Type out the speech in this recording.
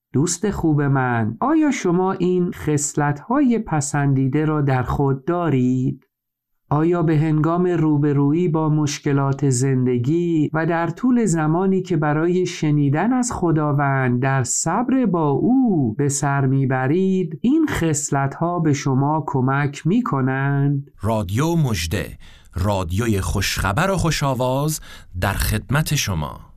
دوست خوب من، آیا شما این خصلت‌های پسندیده را در خود دارید؟ آیا به هنگام روبرویی با مشکلات زندگی و در طول زمانی که برای شنیدن از خداوند در صبر با او به سر میبرید، این خصلت‌ها به شما کمک میکنند؟ رادیو مژده، رادیوی خوشخبر و خوش‌آواز در خدمت شما.